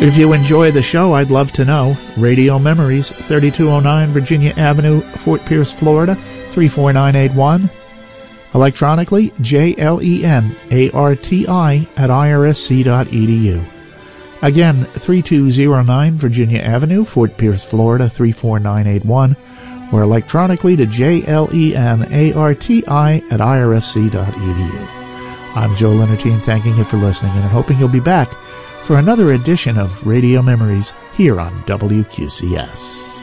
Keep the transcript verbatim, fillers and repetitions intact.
If you enjoy the show, I'd love to know. Radio Memories, thirty-two oh nine Virginia Avenue, Fort Pierce, Florida, three four nine eight one. Electronically, J L E N A R T I at I R S C dot E D U. Again, thirty-two oh nine Virginia Avenue, Fort Pierce, Florida, three four nine eight one. Or electronically to J L E N A R T I at I R S C dot E D U. I'm Joe Leonardine, thanking you for listening and hoping you'll be back for another edition of Radio Memories here on W Q C S.